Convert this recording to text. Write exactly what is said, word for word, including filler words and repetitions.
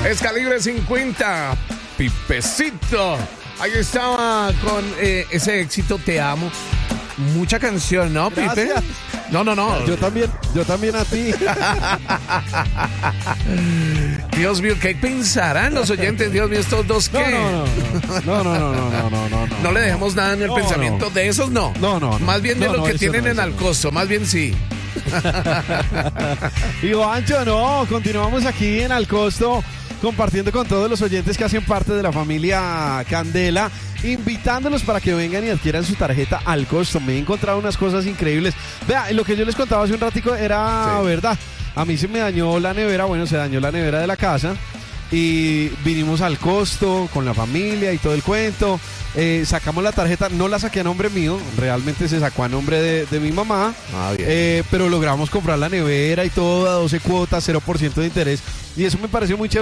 Es Calibre cincuenta, Pipecito. Ahí estaba con eh, ese éxito, Te Amo. Mucha canción, ¿no, Pipe? Gracias. No, no, no. Yo también, yo también a ti. Dios mío, ¿qué pensarán los oyentes? Dios mío, estos dos, ¿qué? No, no, no, no, no, no, no, no, no. No le dejemos nada en el No, pensamiento no. de esos, no. No, no, no. Más bien de No, lo no, que eso tienen no, en eso no. Alcosto, más bien sí. Y Juancho, no, continuamos aquí en Alcosto compartiendo con todos los oyentes que hacen parte de la familia Candela, invitándolos para que vengan y adquieran su tarjeta Alcosto. Me he encontrado unas cosas increíbles. Vea, lo que yo les contaba hace un ratico era Sí. verdad. A mí se me dañó la nevera, bueno, se dañó la nevera de la casa y vinimos al Costo con la familia y todo el cuento. Eh, sacamos la tarjeta, no la saqué a nombre mío, realmente se sacó a nombre de, de mi mamá. Ah, bien. Eh, pero logramos comprar la nevera y todo a doce cuotas, cero por ciento de interés. Y eso me pareció muy chévere.